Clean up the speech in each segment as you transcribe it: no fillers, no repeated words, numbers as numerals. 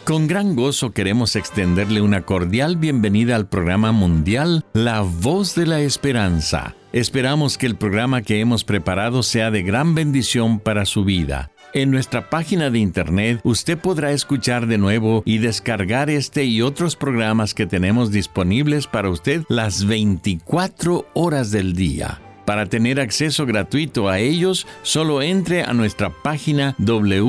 Con gran gozo queremos extenderle una cordial bienvenida al programa mundial La Voz de la Esperanza. Esperamos que el programa que hemos preparado sea de gran bendición para su vida. En nuestra página de internet usted podrá escuchar de nuevo y descargar este y otros programas que tenemos disponibles para usted las 24 horas del día. Para tener acceso gratuito a ellos, solo entre a nuestra página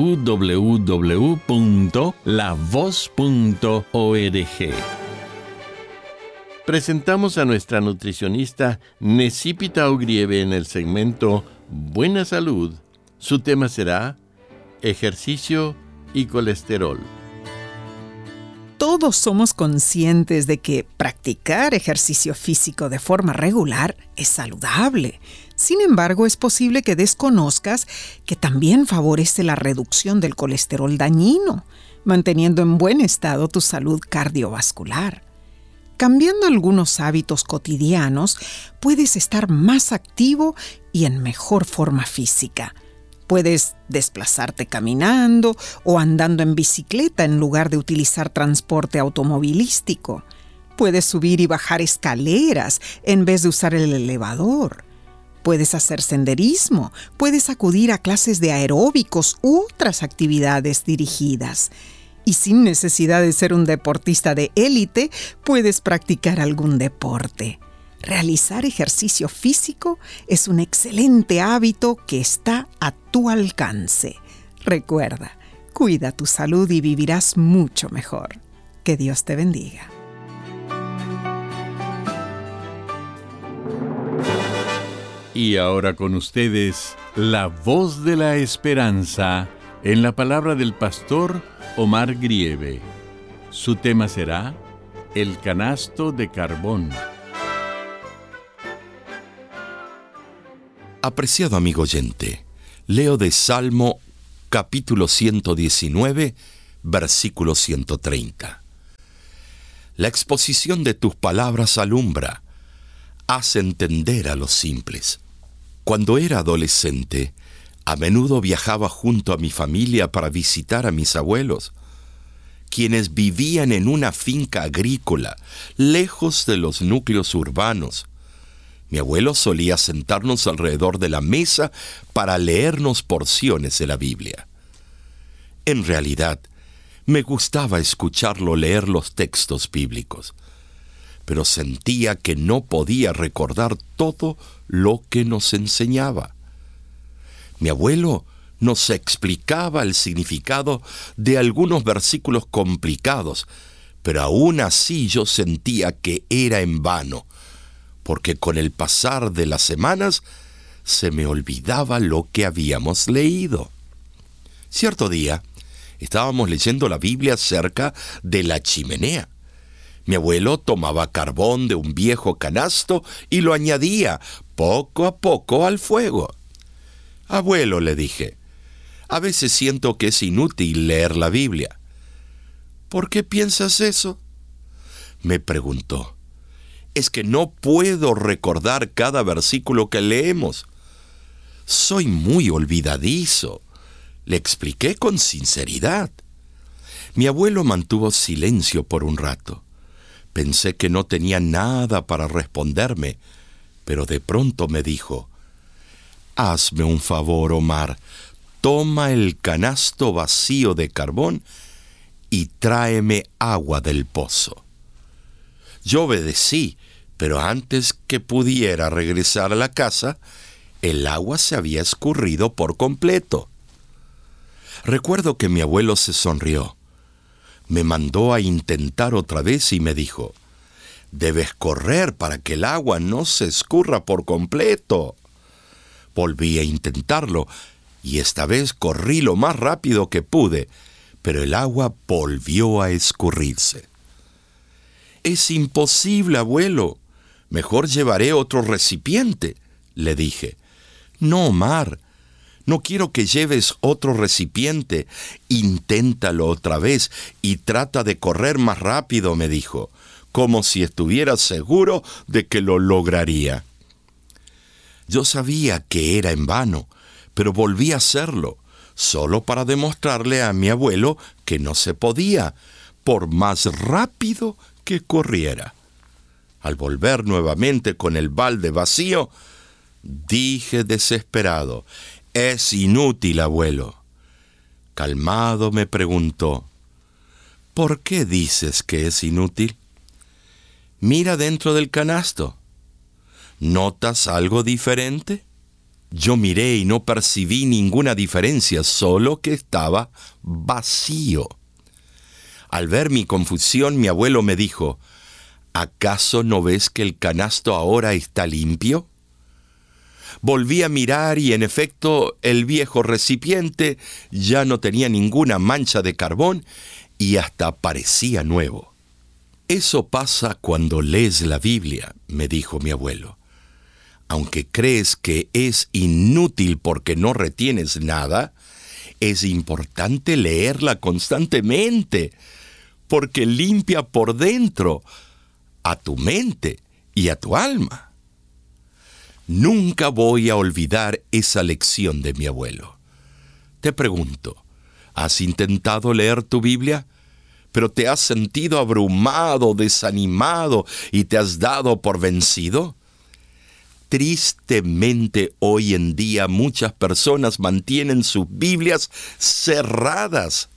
www.lavoz.org. Presentamos a nuestra nutricionista Necipita Ogrieve en el segmento Buena Salud. Su tema será ejercicio y colesterol. Todos somos conscientes de que practicar ejercicio físico de forma regular es saludable. Sin embargo, es posible que desconozcas que también favorece la reducción del colesterol dañino, manteniendo en buen estado tu salud cardiovascular. Cambiando algunos hábitos cotidianos, puedes estar más activo y en mejor forma física. Puedes desplazarte caminando o andando en bicicleta en lugar de utilizar transporte automovilístico. Puedes subir y bajar escaleras en vez de usar el elevador. Puedes hacer senderismo. Puedes acudir a clases de aeróbicos u otras actividades dirigidas. Y sin necesidad de ser un deportista de élite, puedes practicar algún deporte. Realizar ejercicio físico es un excelente hábito que está a tu alcance. Recuerda, cuida tu salud y vivirás mucho mejor. Que Dios te bendiga. Y ahora con ustedes, la voz de la esperanza, en la palabra del pastor Omar Grieve. Su tema será el canasto de carbón. Apreciado amigo oyente, leo de Salmo capítulo 119, versículo 130. La exposición de tus palabras alumbra, hace entender a los simples. Cuando era adolescente, a menudo viajaba junto a mi familia para visitar a mis abuelos, quienes vivían en una finca agrícola, lejos de los núcleos urbanos. Mi abuelo solía sentarnos alrededor de la mesa para leernos porciones de la Biblia. En realidad, me gustaba escucharlo leer los textos bíblicos, pero sentía que no podía recordar todo lo que nos enseñaba. Mi abuelo nos explicaba el significado de algunos versículos complicados, pero aún así yo sentía que era en vano, porque con el pasar de las semanas se me olvidaba lo que habíamos leído. Cierto día, estábamos leyendo la Biblia cerca de la chimenea. Mi abuelo tomaba carbón de un viejo canasto y lo añadía poco a poco al fuego. «Abuelo», le dije, «a veces siento que es inútil leer la Biblia». «¿Por qué piensas eso?», me preguntó. «Es que no puedo recordar cada versículo que leemos. Soy muy olvidadizo», le expliqué con sinceridad. Mi abuelo mantuvo silencio por un rato. Pensé que no tenía nada para responderme, pero de pronto me dijo: «Hazme un favor, Omar, toma el canasto vacío de carbón y tráeme agua del pozo». Yo obedecí, pero antes que pudiera regresar a la casa, el agua se había escurrido por completo. Recuerdo que mi abuelo se sonrió. Me mandó a intentar otra vez y me dijo: «Debes correr para que el agua no se escurra por completo». Volví a intentarlo, y esta vez corrí lo más rápido que pude, pero el agua volvió a escurrirse. «Es imposible, abuelo. Mejor llevaré otro recipiente», le dije. «No, Omar, no quiero que lleves otro recipiente. Inténtalo otra vez y trata de correr más rápido», me dijo, como si estuviera seguro de que lo lograría. Yo sabía que era en vano, pero volví a hacerlo. solo para demostrarle a mi abuelo que no se podía, por más rápido que corriera. Al volver nuevamente con el balde vacío, dije desesperado: «Es inútil, abuelo». Calmado me preguntó: «¿Por qué dices que es inútil? Mira dentro del canasto. ¿Notas algo diferente?». Yo miré y no percibí ninguna diferencia, solo que estaba vacío. Al ver mi confusión, mi abuelo me dijo: «¿Acaso no ves que el canasto ahora está limpio?». Volví a mirar y en efecto el viejo recipiente ya no tenía ninguna mancha de carbón y hasta parecía nuevo. «Eso pasa cuando lees la Biblia», me dijo mi abuelo. «Aunque crees que es inútil porque no retienes nada, es importante leerla constantemente, porque limpia por dentro a tu mente y a tu alma». Nunca voy a olvidar esa lección de mi abuelo. Te pregunto, ¿has intentado leer tu Biblia, pero te has sentido abrumado, desanimado y te has dado por vencido? Tristemente, hoy en día muchas personas mantienen sus Biblias cerradas.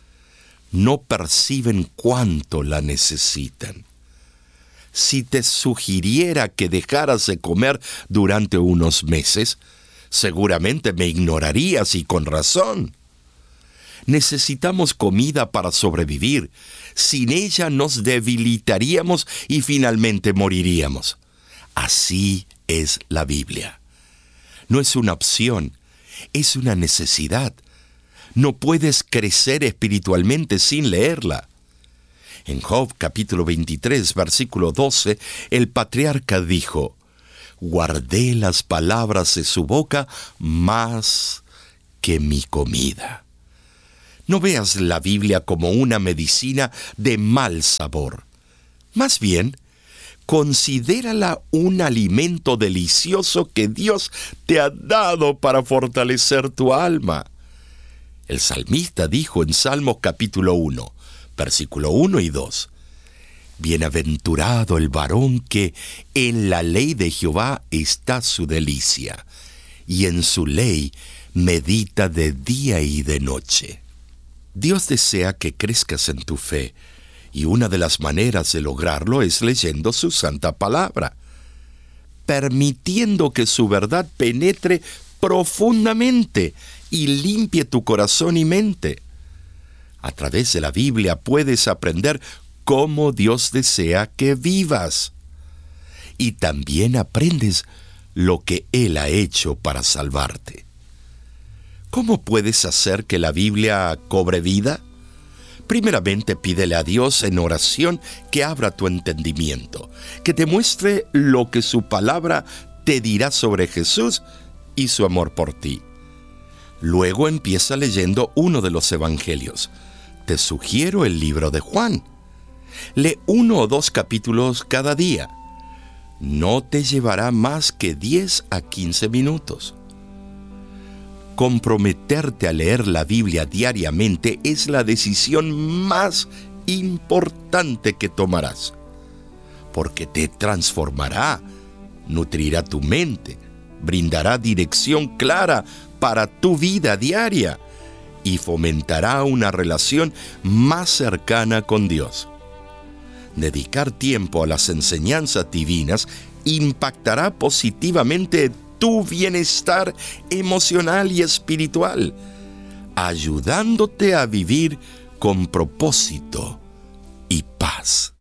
No perciben cuánto la necesitan. Si te sugiriera que dejaras de comer durante unos meses, seguramente me ignorarías, y con razón. Necesitamos comida para sobrevivir. Sin ella nos debilitaríamos y finalmente moriríamos. Así es la Biblia. No es una opción, es una necesidad. No puedes crecer espiritualmente sin leerla. En Job capítulo 23, versículo 12, el patriarca dijo: «Guardé las palabras de su boca más que mi comida». No veas la Biblia como una medicina de mal sabor. Más bien, considérala un alimento delicioso que Dios te ha dado para fortalecer tu alma. El salmista dijo en Salmos capítulo 1, versículo 1 y 2, «Bienaventurado el varón que en la ley de Jehová está su delicia, y en su ley medita de día y de noche». Dios desea que crezcas en tu fe, y una de las maneras de lograrlo es leyendo su santa palabra, permitiendo que su verdad penetre profundamente y limpie tu corazón y mente. A través de la Biblia puedes aprender cómo Dios desea que vivas. Y también aprendes lo que Él ha hecho para salvarte. ¿Cómo puedes hacer que la Biblia cobre vida? Primeramente, pídele a Dios en oración que abra tu entendimiento, que te muestre lo que su palabra te dirá sobre Jesús y su amor por ti. Luego empieza leyendo uno de los evangelios. Te sugiero el libro de Juan. Lee 1 o 2 capítulos cada día. No te llevará más que 10 a 15 minutos. Comprometerte a leer la Biblia diariamente es la decisión más importante que tomarás, porque te transformará, nutrirá tu mente, brindará dirección clara para tu vida diaria y fomentará una relación más cercana con Dios. Dedicar tiempo a las enseñanzas divinas impactará positivamente tu bienestar emocional y espiritual, ayudándote a vivir con propósito y paz.